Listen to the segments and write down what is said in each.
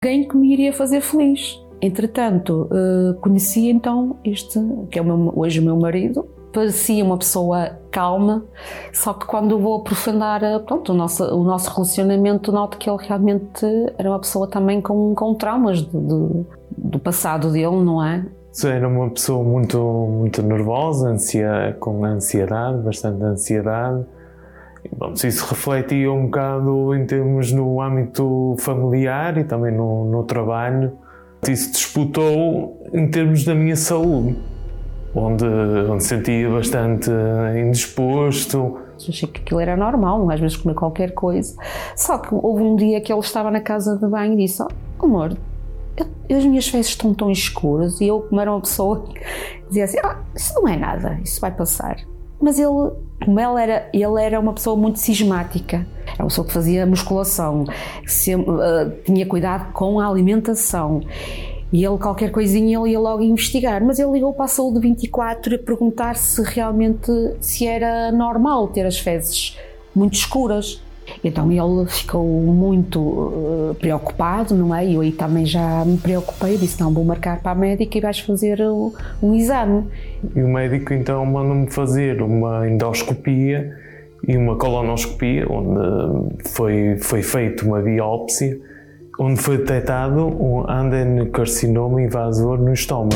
Alguém que me iria fazer feliz. Entretanto, conheci então este, que é hoje o meu marido. Parecia uma pessoa calma, só que quando vou aprofundar o nosso relacionamento, noto que ele realmente era uma pessoa também com traumas do passado dele, não é? Era uma pessoa muito nervosa, com ansiedade, bastante ansiedade. E, bom, isso refletia um bocado em termos no âmbito familiar e também no trabalho. Isso disputou em termos da minha saúde, onde sentia bastante indisposto. Achei que aquilo era normal, às vezes comer qualquer coisa. Só que houve um dia que ele estava na casa de banho e disse: "Oh, amor, as minhas fezes estão tão escuras", e eu, como era uma pessoa que dizia assim: "Isso não é nada, isso vai passar". Mas ele era uma pessoa muito cismática, era uma pessoa que fazia musculação, tinha cuidado com a alimentação, e ele, qualquer coisinha, ele ia logo investigar. Mas ele ligou para a Saúde 24 a perguntar se realmente era normal ter as fezes muito escuras. Então ele ficou muito preocupado, não é? E eu aí também já me preocupei, disse: "Não, vou marcar para a médica e vais fazer um exame". E o médico então mandou-me fazer uma endoscopia e uma colonoscopia, onde foi feita uma biópsia, onde foi detectado um adenocarcinoma invasor no estômago.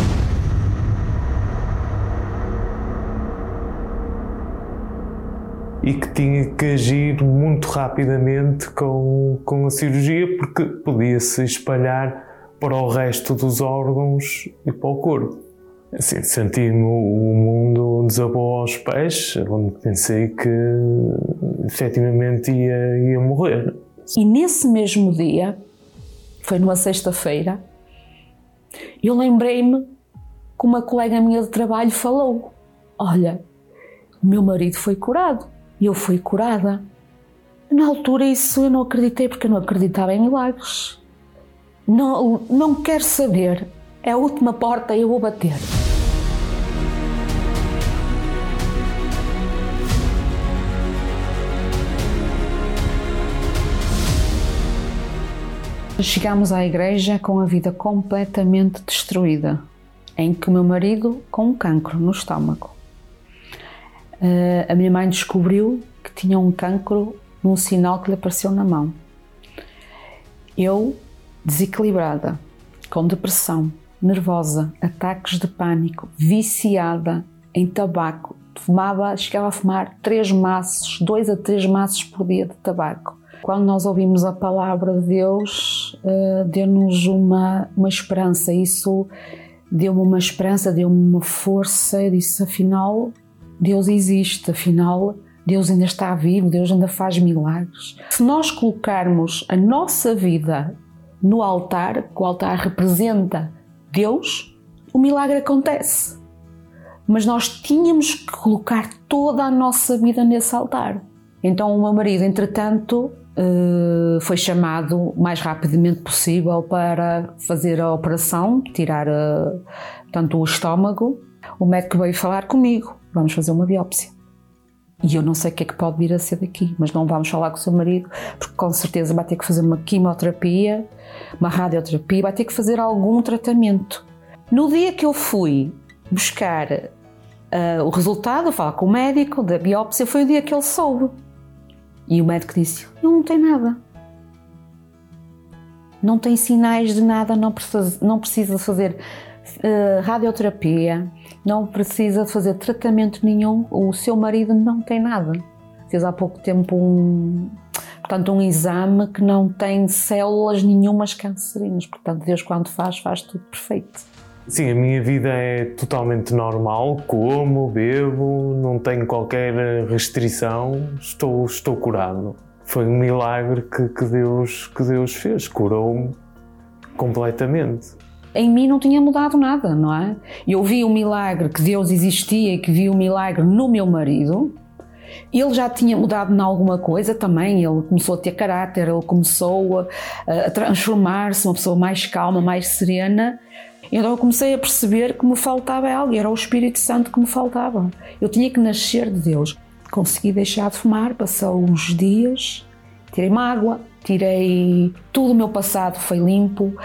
E que tinha que agir muito rapidamente com a cirurgia, porque podia-se espalhar para o resto dos órgãos e para o corpo. Assim, senti-me o mundo desabou aos pés, onde pensei que efetivamente ia morrer. E nesse mesmo dia, foi numa sexta-feira, eu lembrei-me que uma colega minha de trabalho falou: "Olha, o meu marido foi curado". E eu fui curada. Na altura isso eu não acreditei, porque eu não acreditava em milagres. Não quero saber. É a última porta, eu vou bater. Chegámos à igreja com a vida completamente destruída, em que o meu marido com um cancro no estômago. A minha mãe descobriu que tinha um cancro num sinal que lhe apareceu na mão. Eu, desequilibrada, com depressão, nervosa, ataques de pânico, viciada em tabaco, chegava a fumar 2 a 3 maços por dia de tabaco. Quando nós ouvimos a palavra de Deus, deu-nos uma esperança. Isso deu-me uma esperança, deu-me uma força. Eu disse: afinal, Deus existe, afinal, Deus ainda está vivo, Deus ainda faz milagres. Se nós colocarmos a nossa vida no altar, que o altar representa Deus, o milagre acontece. Mas nós tínhamos que colocar toda a nossa vida nesse altar. Então o meu marido, entretanto, foi chamado o mais rapidamente possível para fazer a operação, tirar tanto o estômago. O médico veio falar comigo: "Vamos fazer uma biópsia". E eu não sei o que é que pode vir a ser daqui, mas não vamos falar com o seu marido, porque com certeza vai ter que fazer uma quimioterapia, uma radioterapia, vai ter que fazer algum tratamento. No dia que eu fui buscar o resultado, falar com o médico da biópsia, foi o dia que ele soube. E o médico disse: "Não tem nada. Não tem sinais de nada, não precisa fazer radioterapia, não precisa fazer tratamento nenhum, o seu marido não tem nada". Fez há pouco tempo um exame que não tem células nenhumas cancerinas. Portanto, Deus, quando faz tudo perfeito. Sim, a minha vida é totalmente normal, como, bebo, não tenho qualquer restrição, estou curado. Foi um milagre que Deus fez, curou-me completamente. Em mim não tinha mudado nada, não é? Eu vi o milagre, que Deus existia, e que vi o milagre no meu marido. Ele já tinha mudado em alguma coisa também, ele começou a ter caráter, ele começou a transformar-se, uma pessoa mais calma, mais serena. Então eu comecei a perceber que me faltava algo, era o Espírito Santo que me faltava. Eu tinha que nascer de Deus. Consegui deixar de fumar, passou uns dias, tirei-me água, tirei tudo o meu passado, foi limpo,